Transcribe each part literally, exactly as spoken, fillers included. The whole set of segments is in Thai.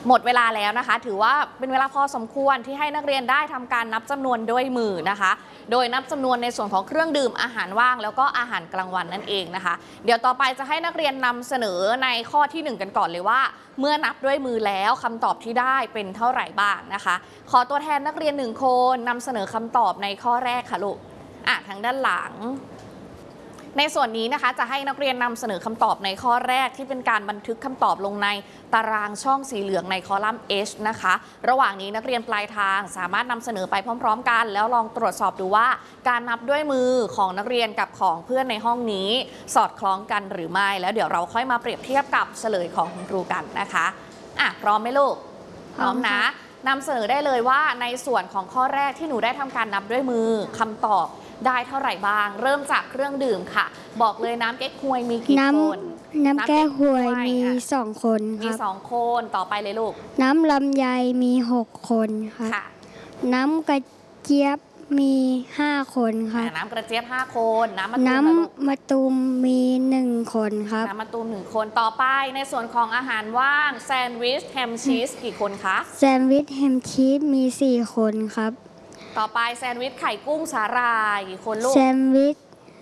หมดเวลาแล้วนะคะถือว่าเป็นเวลาพอสมควรที่ให้นักเรียนได้ทำการนับจำนวนด้วยมือนะคะโดยนับจำนวนในส่วนของเครื่องดื่มอาหารว่างแล้วก็อาหารกลางวันนั่นเองนะคะเดี๋ยวต่อไปจะให้นักเรียนนำเสนอในข้อที่หนึ่งกันก่อนเลยว่าเมื่อนับด้วยมือแล้วคำตอบที่ได้เป็นเท่าไหร่บ้างนะคะขอตัวแทนนักเรียนหนึ่งคนนำเสนอคำตอบในข้อแรกค่ะลูกอ่ะทางด้านหลังในส่วนนี้นะคะจะให้นักเรียนนำเสนอคำตอบในข้อแรกที่เป็นการบันทึกคำตอบลงในตารางช่องสีเหลืองในคอลัมน์ H นะคะระหว่างนี้นักเรียนปลายทางสามารถนำเสนอไปพร้อมๆกันแล้วลองตรวจสอบดูว่าการนับด้วยมือของนักเรียนกับของเพื่อนในห้องนี้สอดคล้องกันหรือไม่แล้วเดี๋ยวเราค่อยมาเปรียบเทียบกับเฉลยของคุณครูกันนะคะอ่ะพร้อมไหมลูกพร้อมนะนำเสนอได้เลยว่าในส่วนของข้อแรกที่หนูได้ทำการนับด้วยมือคำตอบได้เท่าไหร่บ้างเริ่มจากเครื่องดื่มค่ะบอกเลยน้ำเก๊กฮวยมีกี่คนน้ำแก้หวยมีสองคนมีสองคนต่อไปเลยลูกน้ำลำไยมีหกคนค่ะน้ำกระเจี๊ยบมีห้าคนค่ะน้ำกระเจี๊ยบห้าคนน้ำมะตูมน้ำมะตูมมีหนึ่งคนครับน้ำมะตูมหนึ่งคนต่อไปในส่วนของอาหารว่างแซนด์วิชแฮมชีสกี่คนคะแซนด์วิชแฮมชีสมีสี่คนครับต่อไปแซนด์วิชไข่กุ้งสาหร่ายกี่คนลูกแซนด์วิช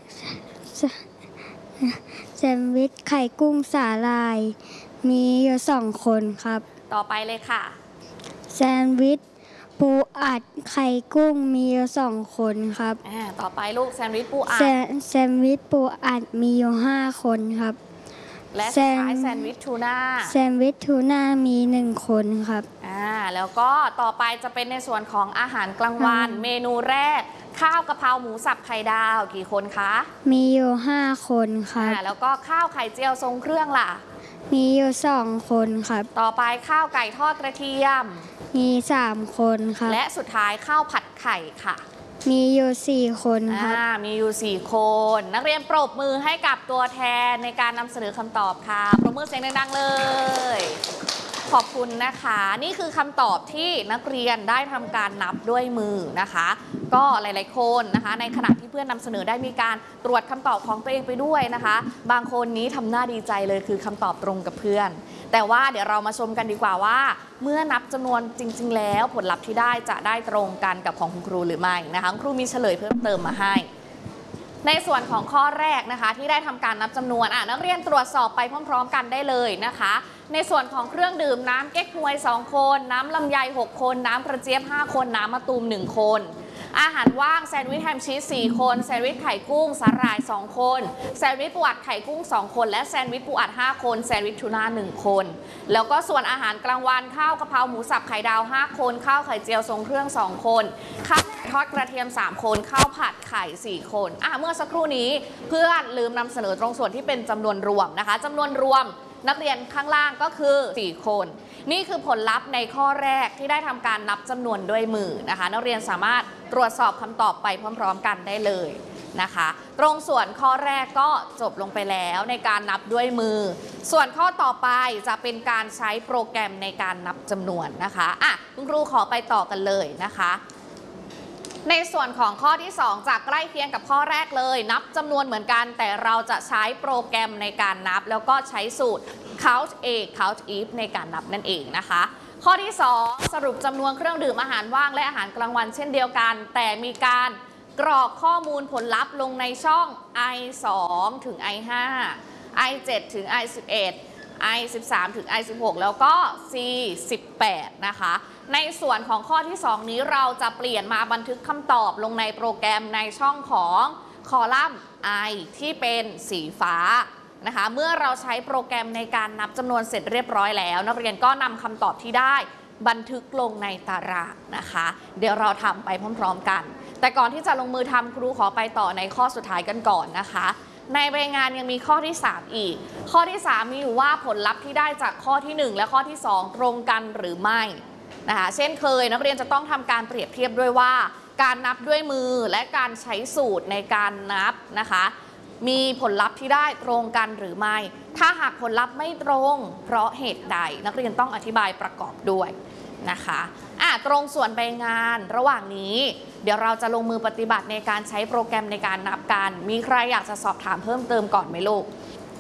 แซนด์วิชไข่กุ้งสาหร่ายมีอยู่สองคนครับต่อไปเลยค่ะแซนด์วิชปูอัดไข่กุ้งมีอยู่สองคนครับอ่าต่อไปลูกแซนด์วิชปูอัดแซนด์วิชปูอัดมีอยู่ห้าคนครับและสุดท้ายแซนด์วิชทูน่าแซนด์วิชทูน่ามีหนึ่งคนครับอ่าแล้วก็ต่อไปจะเป็นในส่วนของอาหารกลางวันเมนูแรกข้าวกะเพราหมูสับไข่ดาวกี่คนคะมีอยู่ห้าคนครับแล้วก็ข้าวไข่เจียวทรงเครื่องล่ะมีอยู่สองคนครับต่อไปข้าวไก่ทอดกระเทียมมีสามคนครับและสุดท้ายข้าวผัดไข่ค่ะมีอยู่สี่คนครับมีอยู่สี่คนนักเรียนปรบมือให้กับตัวแทนในการนำเสนอคำตอบค่ะปรบมือเสียงดังๆเลยขอบคุณนะคะนี่คือคำตอบที่นักเรียนได้ทำการนับด้วยมือนะคะก็หลายๆคนนะคะในขณะที่เพื่อนนำเสนอได้มีการตรวจคำตอบของตัวเองไปด้วยนะคะบางคนนี้ทำหน้าดีใจเลยคือคำตอบตรงกับเพื่อนแต่ว่าเดี๋ยวเรามาชมกันดีกว่าว่าเมื่อนับจำนวนจริงๆแล้วผลลัพธ์ที่ได้จะได้ตรงกันกับของคุณครูหรือไม่นะคะครูมีเฉลยเพิ่มเติมมาให้ในส่วนของข้อแรกนะคะที่ได้ทำการนับจำนวนอ่ะนักเรียนตรวจสอบไปพร้อมๆกันได้เลยนะคะในส่วนของเครื่องดื่มน้ำเก๊กฮวยสองคนน้ำลำไยหกคนน้ำกระเจี๊ยบห้าคนน้ำมะตูมหนึ่งคนอาหารว่างแซนด์วิชแฮมชีสสี่คนแซนด์วิชไข่กุ้งสาหร่ายสองคนแซนด์วิชปูอัดไข่กุ้งสองคนและแซนด์วิชปูอัดห้าคนแซนด์วิชทูน่าหนึ่งคนแล้วก็ส่วนอาหารกลางวันข้าวกะเพราหมูสับไข่ดาวห้าคนข้าวไข่เจียวทรงเครื่องสองคนข้าวทอดกระเทียมสามคนข้าวผัดไข่สี่คนอ่ะเมื่อสักครู่นี้เพื่อนลืมนำเสนอตรงส่วนที่เป็นจำนวนรวมนะคะจำนวนรวมนักเรียนข้างล่างก็คือสี่คนนี่คือผลลัพธ์ในข้อแรกที่ได้ทำการนับจำนวนด้วยมือนะคะนักเรียนสามารถตรวจสอบคำตอบไปพร้อมๆกันได้เลยนะคะตรงส่วนข้อแรกก็จบลงไปแล้วในการนับด้วยมือส่วนข้อต่อไปจะเป็นการใช้โปรแกรมในการนับจำนวนนะคะอ่ะคุณครูขอไปต่อกันเลยนะคะในส่วนของข้อที่สองจะใกล้เคียงกับข้อแรกเลยนับจำนวนเหมือนกันแต่เราจะใช้โปรแกรมในการนับแล้วก็ใช้สูตร count a count if ในการนับนั่นเองนะคะข้อที่สองสรุปจำนวนเครื่องดื่มอาหารว่างและอาหารกลางวันเช่นเดียวกันแต่มีการกรอกข้อมูลผลลัพธ์ลงในช่อง ไอ สอง ถึง ไอ ห้า ไอ เจ็ด ถึง ไอ สิบเอ็ด ไอ สิบสาม ถึง ไอ สิบหก แล้วก็ ซี สิบแปด นะคะในส่วนของข้อที่สองนี้เราจะเปลี่ยนมาบันทึกคำตอบลงในโปรแกรมในช่องของคอลัมน์ I ที่เป็นสีฟ้านะคะเมื่อเราใช้โปรแกรมในการนับจำนวนเสร็จเรียบร้อยแล้วนักเรียนก็นำคำตอบที่ได้บันทึกลงในตารางนะคะเดี๋ยวเราทำไปพร้อมๆกันแต่ก่อนที่จะลงมือทำครูขอไปต่อในข้อสุดท้ายกันก่อนนะคะในใบงานยังมีข้อที่สามอีกข้อที่สามมีอยู่ว่าผลลัพธ์ที่ได้จากข้อที่หนึ่งและข้อที่สองตรงกันหรือไม่นะคะเช่นเคยนักเรียนจะต้องทำการเปรียบเทียบด้วยว่าการนับด้วยมือและการใช้สูตรในการนับนะคะมีผลลัพธ์ที่ได้ตรงกันหรือไม่ถ้าหากผลลัพธ์ไม่ตรงเพราะเหตุใดนักเรียนต้องอธิบายประกอบด้วยนะคะอ่ะตรงส่วนใบงานระหว่างนี้เดี๋ยวเราจะลงมือปฏิบัติในการใช้โปรแกรมในการนับกันมีใครอยากจะสอบถามเพิ่มเติมก่อนไหมลูก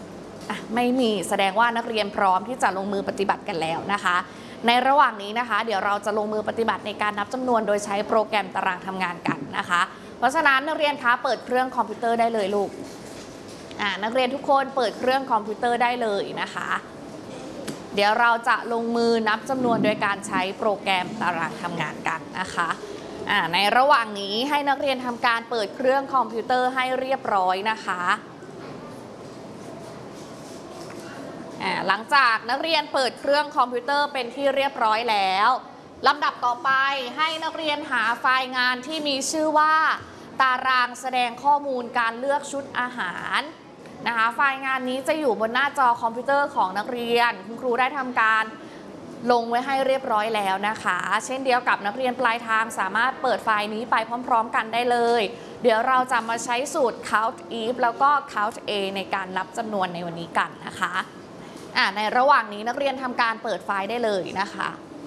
อ่ะไม่มีแสดงว่านักเรียนพร้อมที่จะลงมือปฏิบัติกันแล้วนะคะ ในระหว่างนี้นะคะเดี๋ยวเราจะลงมือปฏิบัติในการนับจำนวนโดยใช้โปรแกรมตารางทำงานกันนะคะเพราะฉะนั้นนักเรียนคะเปิดเครื่องคอมพิวเตอร์ได้เลยลูกอ่านักเรียนทุกคนเปิดเครื่องคอมพิวเตอร์ได้เลยนะคะเดี๋ยวเราจะลงมือนับจำนวนโดยการใช้โปรแกรมตารางทำงานกันนะคะอ่าในระหว่างนี้ให้นักเรียนทำการเปิดเครื่องคอมพิวเตอร์ให้เรียบร้อยนะคะหลังจากนักเรียนเปิดเครื่องคอมพิวเตอร์เป็นที่เรียบร้อยแล้วลำดับต่อไปให้นักเรียนหาไฟล์งานที่มีชื่อว่าตารางแสดงข้อมูลการเลือกชุดอาหารนะคะไฟล์งานนี้จะอยู่บนหน้าจอคอมพิวเตอร์ของนักเรียนคุณครูได้ทำการลงไว้ให้เรียบร้อยแล้วนะคะเช่นเดียวกับนักเรียนปลายทางสามารถเปิดไฟล์นี้ไปพร้อมๆกันได้เลยเดี๋ยวเราจะมาใช้สูตร count if แล้วก็ count a ในการนับจำนวนในวันนี้กันนะคะในระหว่างนี้นักเรียนทำการเปิดไฟล์ได้เลยนะคะ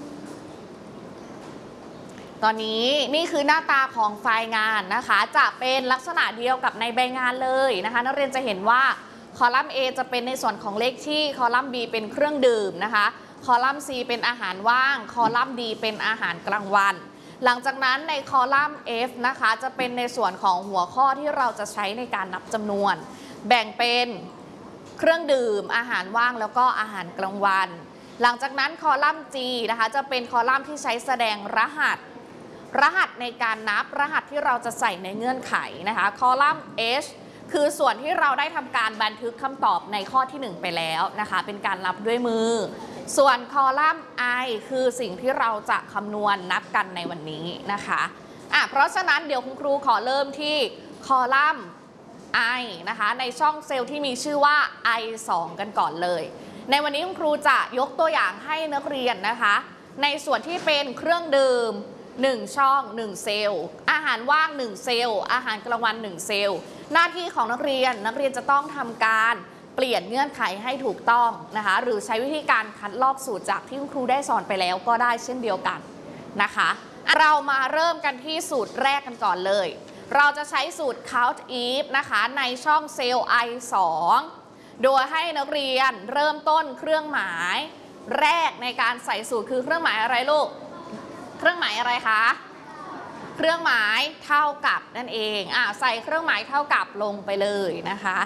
ตอนนี้นี่คือหน้าตาของไฟล์งานนะคะจะเป็นลักษณะเดียวกับในใบงานเลยนะคะนักเรียนจะเห็นว่าคอลัมน์ A จะเป็นในส่วนของเลขที่คอลัมน์ B เป็นเครื่องดื่มนะคะคอลัมน์ C เป็นอาหารว่างคอลัมน์ D เป็นอาหารกลางวันหลังจากนั้นในคอลัมน์ F นะคะจะเป็นในส่วนของหัวข้อที่เราจะใช้ในการนับจำนวนแบ่งเป็นเครื่องดื่มอาหารว่างแล้วก็อาหารกลางวันหลังจากนั้นคอลัมน์ G นะคะจะเป็นคอลัมน์ที่ใช้แสดงรหัสรหัสในการนับรหัสที่เราจะใส่ในเงื่อนไขนะคะคอลัมน์ H คือส่วนที่เราได้ทำการบันทึกคำตอบในข้อที่หนึ่งไปแล้วนะคะเป็นการนับด้วยมือส่วนคอลัมน์ I คือสิ่งที่เราจะคำนวณนับกันในวันนี้นะคะอ่ะเพราะฉะนั้นเดี๋ยวคุณครูขอเริ่มที่คอลัมน์I นะคะในช่องเซลล์ที่มีชื่อว่า ไอ สอง กันก่อนเลยในวันนี้คุณครูจะยกตัวอย่างให้นักเรียนนะคะในส่วนที่เป็นเครื่องดื่มหนึ่งช่องหนึ่งเซลล์อาหารว่างหนึ่งเซลล์อาหารกลางวันหนึ่งเซลล์หน้าที่ของนักเรียนนักเรียนจะต้องทำการเปลี่ยนเงื่อนไขให้ถูกต้องนะคะหรือใช้วิธีการคัดลอกสูตรจากที่คุณครูได้สอนไปแล้วก็ได้เช่นเดียวกันนะคะเรามาเริ่มกันที่สูตรแรกกันก่อนเลยเราจะใช้สูตร count if นะคะในช่องเซลล์ ไอ สอง โดยให้นักเรียนเริ่มต้นเครื่องหมายแรกในการใส่สูตรคือเครื่องหมายอะไรลูกเครื่องหมายอะไรคะเครื่องหมายเท่ากับนั่นเองอ่าใส่เครื่องหมายเท่ากับลงไปเลยนะคะ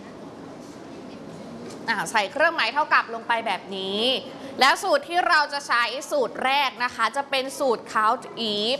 อ่าใส่เครื่องหมายเท่ากับลงไปแบบนี้แล้วสูตรที่เราจะใช้สูตรแรกนะคะจะเป็นสูตร count if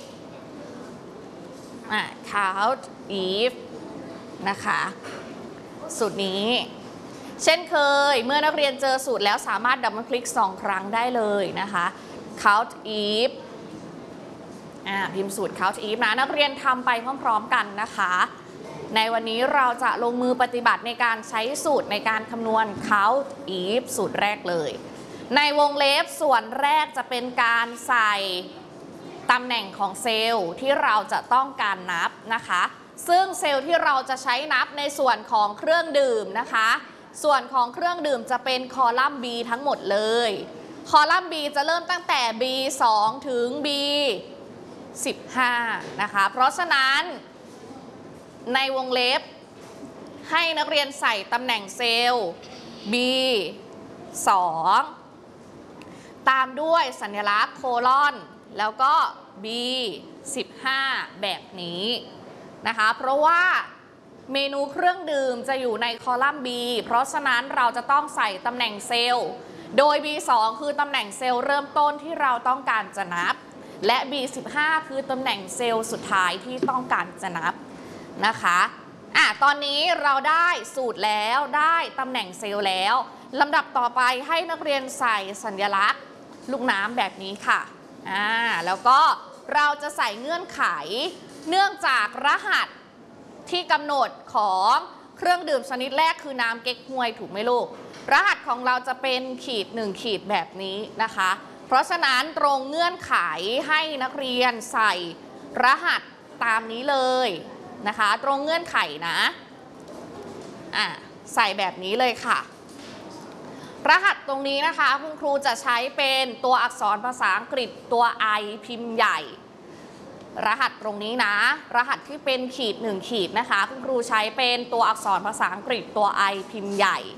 count if นะคะสูตรนี้เช่นเคยเมื่อนักเรียนเจอสูตรแล้วสามารถดับเบิลคลิกสองครั้งได้เลยนะคะ count if พิมพ์สูตร count if นะนักเรียนทำไปพร้อมๆกันนะคะในวันนี้เราจะลงมือปฏิบัติในการใช้สูตรในการคำนวณ count if สูตรแรกเลยในวงเล็บส่วนแรกจะเป็นการใส่ตำแหน่งของเซลล์ที่เราจะต้องการนับนะคะซึ่งเซลล์ที่เราจะใช้นับในส่วนของเครื่องดื่มนะคะส่วนของเครื่องดื่มจะเป็นคอลัมน์ B ทั้งหมดเลยคอลัมน์ B จะเริ่มตั้งแต่ บี สอง ถึง บี สิบห้า นะคะเพราะฉะนั้นในวงเล็บให้นักเรียนใส่ตำแหน่งเซลล์ บี สอง ตามด้วยสัญลักษณ์โคลอนแล้วก็ บี สิบห้า แบบนี้นะคะเพราะว่าเมนูเครื่องดื่มจะอยู่ในคอลัมน์ B เพราะฉะนั้นเราจะต้องใส่ตำแหน่งเซลล์โดย บี สอง คือตำแหน่งเซลล์เริ่มต้นที่เราต้องการจะนับและ บี สิบห้า คือตำแหน่งเซลล์สุดท้ายที่ต้องการจะนับนะคะอ่ะตอนนี้เราได้สูตรแล้วได้ตำแหน่งเซลล์แล้วลำดับต่อไปให้นักเรียนใส่สัญลักษณ์ลูกน้ำแบบนี้ค่ะอ่าแล้วก็เราจะใส่เงื่อนไขเนื่องจากรหัสที่กำหนดของเครื่องดื่มชนิดแรกคือน้ำเก๊กฮวยถูกไหมลูกรหัสของเราจะเป็นขีดหนึ่งขีดแบบนี้นะคะเพราะฉะนั้นตรงเงื่อนไขให้นักเรียนใส่รหัสตามนี้เลยนะคะตรงเงื่อนไขนะอ่ะใส่แบบนี้เลยค่ะรหัสตรงนี้นะคะคุณครูจะใช้เป็นตัวอักษรภาษาอังกฤษตัว I พิมพ์ใหญ่รหัสตรงนี้นะรหัสที่เป็นขีดหนึ่งขีดนะคะคุณครูใช้เป็นตัวอักษรภาษาอังกฤษตัว I พิมพ์ใหญ่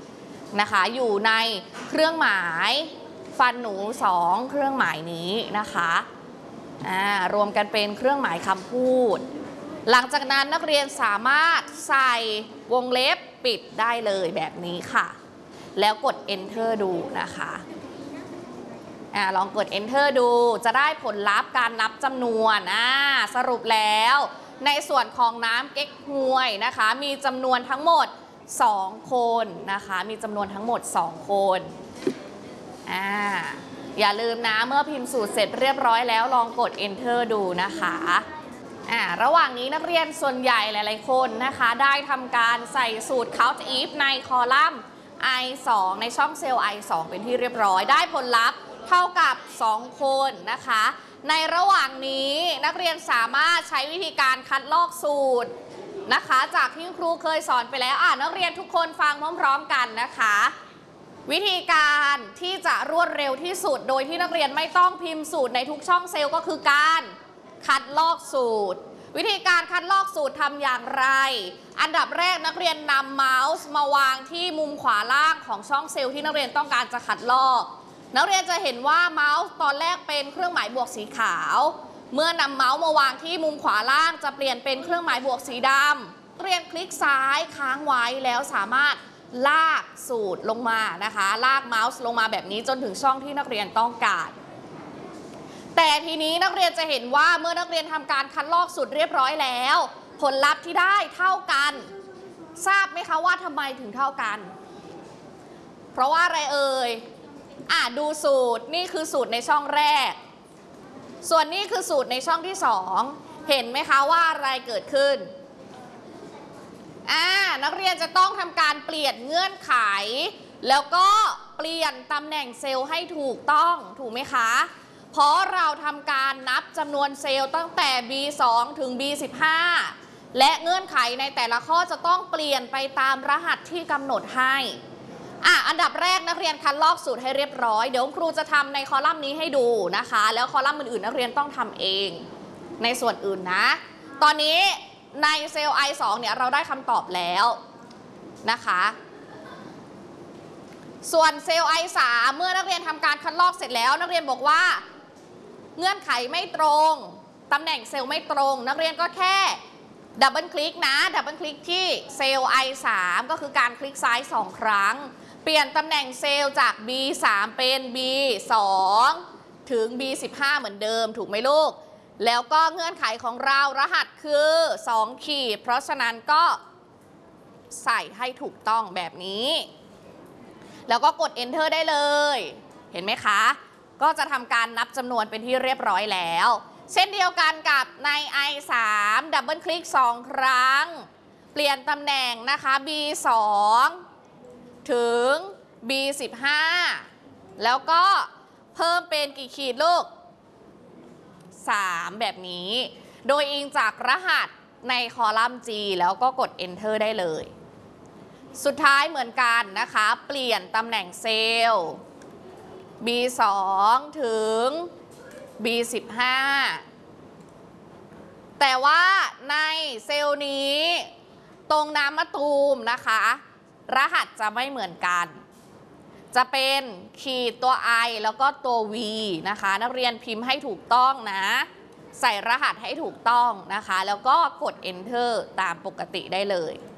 นะคะอยู่ในเครื่องหมายฟันหนูสองเครื่องหมายนี้นะคะอ่ารวมกันเป็นเครื่องหมายคำพูดหลังจากนั้นนักเรียนสามารถใส่วงเล็บปิดได้เลยแบบนี้ค่ะแล้วกด enter ดูนะคะอ่าลองกด enter ดูจะได้ผลลัพธ์การนับจำนวนอ่าสรุปแล้วในส่วนของน้ำเก๊กฮวยนะคะมีจำนวนทั้งหมดสองคนนะคะมีจำนวนทั้งหมดสองคนอ่าอย่าลืมนะเมื่อพิมพ์สูตรเสร็จเรียบร้อยแล้วลองกด enter ดูนะคะอ่าระหว่างนี้นักเรียนส่วนใหญ่หลายๆคนนะคะได้ทำการใส่สูตร count if ในคอลัมน์ ไอ สอง ในช่องเซลล์ ไอ สอง เป็นที่เรียบร้อยได้ผลลัพธ์เท่ากับสองคนนะคะในระหว่างนี้นักเรียนสามารถใช้วิธีการคัดลอกสูตรนะคะจากที่ครูเคยสอนไปแล้วอ่านักเรียนทุกคนฟังพร้อมๆกันนะคะวิธีการที่จะรวดเร็วที่สุดโดยที่นักเรียนไม่ต้องพิมพ์สูตรในทุกช่องเซลล์ก็คือการคัดลอกสูตรวิธีการคัดลอกสูตรทำอย่างไรอันดับแรกนักเรียนนำเมาส์มาวางที่มุมขวาล่างของช่องเซลล์ที่นักเรียนต้องการจะคัดลอกนักเรียนจะเห็นว่าเมาส์ตอนแรกเป็นเครื่องหมายบวกสีขาวเมื่อนำเมาส์มาวางที่มุมขวาล่างจะเปลี่ยนเป็นเครื่องหมายบวกสีดำนักเรียนคลิกซ้ายค้างไว้แล้วสามารถลากสูตรลงมานะคะลากเมาส์ลงมาแบบนี้จนถึงช่องที่นักเรียนต้องการแต่ทีนี้นักเรียนจะเห็นว่าเมื่อนักเรียนทำการคัดลอกสูตรเรียบร้อยแล้วผลลัพธ์ที่ได้เท่ากันทราบไหมคะว่าทำไมถึงเท่ากันเพราะว่าอะไรเอ่ยอ่ะดูสูตรนี่คือสูตรในช่องแรกส่วนนี้คือสูตรในช่องที่สองเห็นไหมคะว่าอะไรเกิดขึ้นอ่านักเรียนจะต้องทำการเปลี่ยนเงื่อนไขแล้วก็เปลี่ยนตำแหน่งเซลล์ให้ถูกต้องถูกไหมคะเพราะเราทำการนับจำนวนเซลล์ตั้งแต่ บี สอง ถึง บี สิบห้า และเงื่อนไขในแต่ละข้อจะต้องเปลี่ยนไปตามรหัสที่กำหนดให้อ่ะอันดับแรกนักเรียนคัดลอกสูตรให้เรียบร้อยเดี๋ยวครูจะทำในคอลัมน์นี้ให้ดูนะคะแล้วคอลัมน์อื่นๆนักเรียนต้องทำเองในส่วนอื่นนะตอนนี้ในเซลล์ ไอ สอง เนี่ยเราได้คำตอบแล้วนะคะส่วนเซลล์ ไอ สาม เมื่อนักเรียนทำการคัดลอกเสร็จแล้วนักเรียนบอกว่าเงื่อนไขไม่ตรงตำแหน่งเซลล์ไม่ตรงนักเรียนก็แค่ดับเบิลคลิกนะดับเบิลคลิกที่เซลล์ ไอ สาม ก็คือการคลิกซ้ายสองครั้งเปลี่ยนตำแหน่งเซลล์จาก บี สาม เป็น บี สอง ถึง บี สิบห้า เหมือนเดิมถูกไหมลูกแล้วก็เงื่อนไขของเรารหัสคือสองขีดเพราะฉะนั้นก็ใส่ให้ถูกต้องแบบนี้แล้วก็กด enter ได้เลยเห็นไหมคะก็จะทำการนับจำนวนเป็นที่เรียบร้อยแล้วเช่นเดียวกันกับใน ไอ สาม ดับเบิลคลิกสองครั้งเปลี่ยนตำแหน่งนะคะ บี สอง ถึง บี สิบห้า แล้วก็เพิ่มเป็นกี่ขีดลูกสามแบบนี้โดยอิงจากรหัสในคอลัมน์ G แล้วก็กด enter ได้เลยสุดท้ายเหมือนกันนะคะเปลี่ยนตำแหน่งเซลล์ บี สอง ถึง บี สิบห้า แต่ว่าในเซลล์นี้ตรงน้ำมะตูมนะคะรหัสจะไม่เหมือนกันจะเป็นขีดตัว I แล้วก็ตัว V นะคะนักเรียนพิมพ์ให้ถูกต้องนะใส่รหัสให้ถูกต้องนะคะแล้วก็กด enter ตามปกติได้เลย